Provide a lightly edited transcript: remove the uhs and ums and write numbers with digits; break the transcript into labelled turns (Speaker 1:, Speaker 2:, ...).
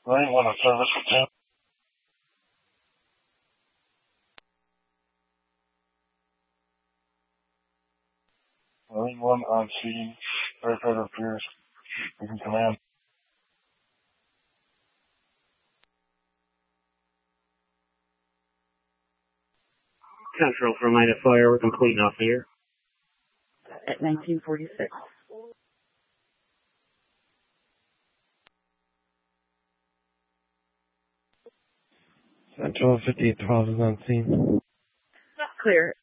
Speaker 1: Marine 1 on service for 10. Marine 1 on scene. Firefighter appears. You can command.
Speaker 2: Central for line of fire. We're complete and off the air.
Speaker 3: At 1946.
Speaker 4: Central 5812 is on scene.
Speaker 3: Clear.